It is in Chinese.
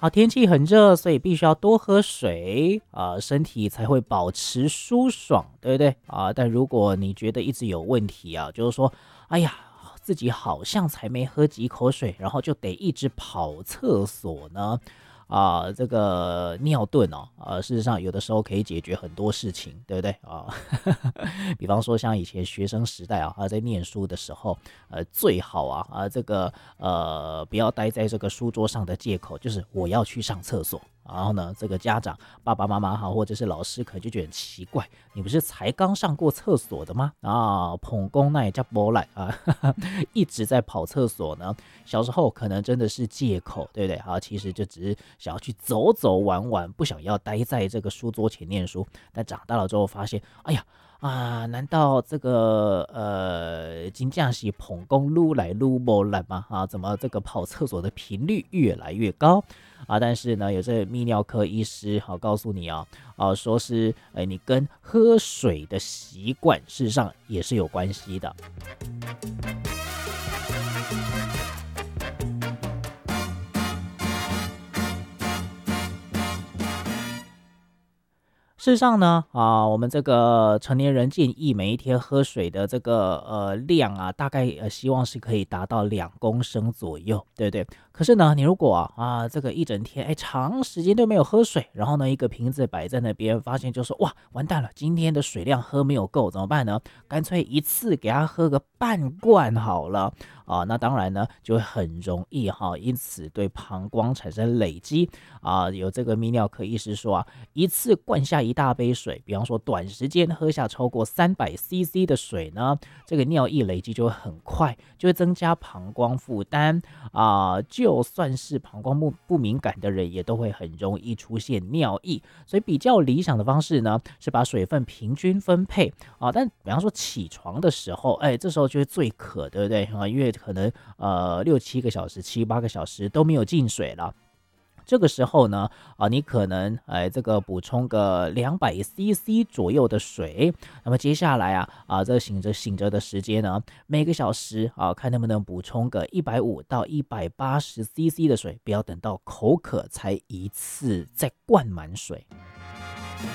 好，天气很热，所以必须要多喝水身体才会保持舒爽，对不对但如果你觉得一直有问题就是说，哎呀，自己好像才没喝几口水，然后就得一直跑厕所呢。这个尿遁事实上有的时候可以解决很多事情，对不对比方说像以前学生时代在念书的时候，最好这个不要待在这个书桌上的借口就是我要去上厕所。然后呢，这个家长爸爸妈妈或者是老师可能就觉得很奇怪，你不是才刚上过厕所的吗？捧公那也叫波来一直在跑厕所呢。小时候可能真的是借口，对不对其实就只是想要去走走玩玩，不想要待在这个书桌前念书。但长大了之后发现，哎呀难道这个金匠是捧公撸来撸不来吗？怎么这个跑厕所的频率越来越高但是呢，有这个泌尿科医师告诉你说是你跟喝水的习惯事实上也是有关系的。事实上呢，我们这个成年人建议每一天喝水的这个量大概希望是可以达到2公升左右，对不对？可是呢，你如果这个一整天长时间都没有喝水，然后呢一个瓶子摆在那边，发现就说哇完蛋了，今天的水量喝没有够，怎么办呢？干脆一次给他喝个半罐好了那当然呢就会很容易因此对膀胱产生累积有这个泌尿科医师说一次灌下一大杯水，比方说短时间喝下超过300cc 的水呢，这个尿液累积就会很快，就会增加膀胱负担就算是膀胱不敏感的人也都会很容易出现尿意，所以比较理想的方式呢是把水分平均分配但比方说起床的时候这时候就会最渴，对不对因为可能6-7个小时7-8个小时都没有进水了，这个时候呢你可能这个补充个200cc 左右的水，那么接下来这醒着的时间呢，每个小时看能不能补充个150到180cc 的水，不要等到口渴才一次再灌满水。